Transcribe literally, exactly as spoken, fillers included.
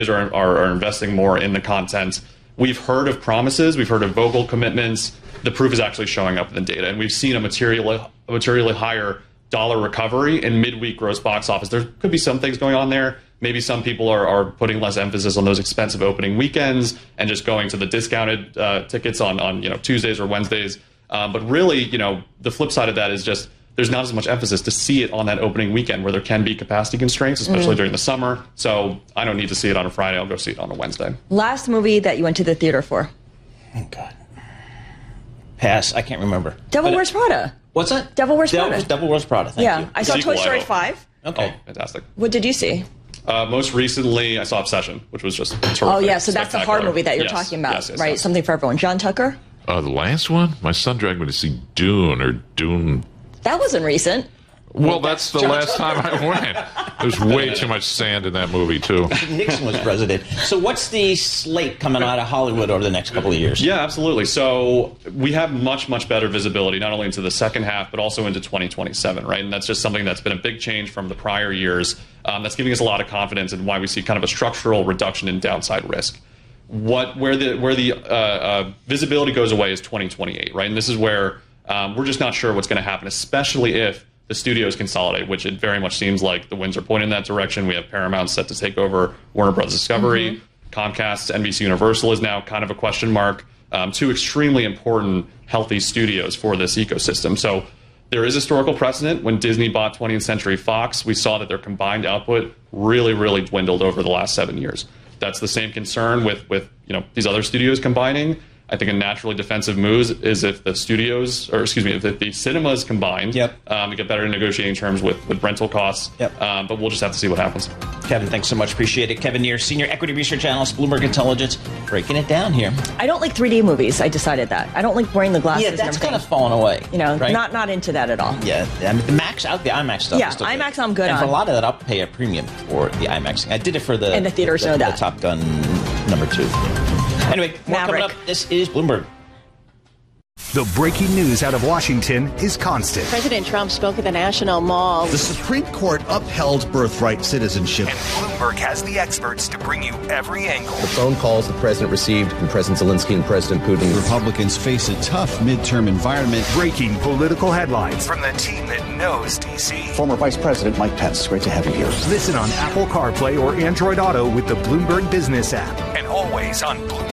are, are, are investing more in the content. We've heard of promises. We've heard of vocal commitments. The proof is actually showing up in the data. And we've seen a materially, a materially higher dollar recovery in midweek gross box office. There could be some things going on there. Maybe some people are, are putting less emphasis on those expensive opening weekends and just going to the discounted uh, tickets on, on you know Tuesdays or Wednesdays. Um, but really, you know, the flip side of that is just there's not as much emphasis to see it on that opening weekend where there can be capacity constraints, especially mm. during the summer. So I don't need to see it on a Friday. I'll go see it on a Wednesday. Last movie that you went to the theater for? Oh, God. Pass. I can't remember. Devil but, Wears Prada. What's that? Devil Wears Devil, Prada. Devil Wears Prada. Thank yeah, you. I saw Sequel, Toy Story I five. Okay. Oh, fantastic. What did you see? Uh, most recently, I saw Obsession, which was just terrific. Oh, yeah, so that's the horror movie that you're yes, talking about, yes, yes, right? yes. Something for everyone. John Tucker? Uh, the last one? My son dragged me to see Dune or Dune. That wasn't recent. Well, that's the John last Tucker. time I went. There's way too much sand in that movie, too. Nixon was president. So what's the slate coming out of Hollywood over the next couple of years? Yeah, absolutely. So we have much, much better visibility, not only into the second half, but also into twenty twenty-seven, right? And that's just something that's been a big change from the prior years. Um, that's giving us a lot of confidence in why we see kind of a structural reduction in downside risk. What Where the, where the uh, uh, visibility goes away is twenty twenty-eight, right? And this is where um, we're just not sure what's going to happen, especially if the studios consolidate, which it very much seems like the winds are pointing in that direction. We have Paramount set to take over Warner Bros. Discovery. Mm-hmm. Comcast's N B C Universal is now kind of a question mark. Um, two extremely important, healthy studios for this ecosystem. So there is historical precedent. When Disney bought twentieth Century Fox, we saw that their combined output really, really dwindled over the last seven years. That's the same concern with, with you know these other studios combining. I think a naturally defensive move is if the studios, or excuse me, if the cinemas combined, yep. um, to get better negotiating terms with, with rental costs. Yep. Um, but we'll just have to see what happens. Kevin, thanks so much. Appreciate it. Kevin Neer, Senior Equity Research Analyst, Bloomberg Intelligence, breaking it down here. I don't like three D movies. I decided that. I don't like wearing the glasses. Yeah, that's kind of fallen away. You know, right? not not into that at all. Yeah, I mean, the Max out, the IMAX stuff. Yeah, is still IMAX good. I'm good and on. And for a lot of that, I'll pay a premium for the IMAX. I did it for the and the theaters the, know the, that. the Top Gun number two. Anyway, more coming up. This is Bloomberg. The breaking news out of Washington is constant. President Trump spoke at the National Mall. The Supreme Court upheld birthright citizenship. And Bloomberg has the experts to bring you every angle. The phone calls the president received from President Zelensky and President Putin. Republicans face a tough midterm environment. Breaking political headlines from the team that knows D C. Former Vice President Mike Pence, it's great to have you here. Listen on Apple CarPlay or Android Auto with the Bloomberg Business app. And always on Bloomberg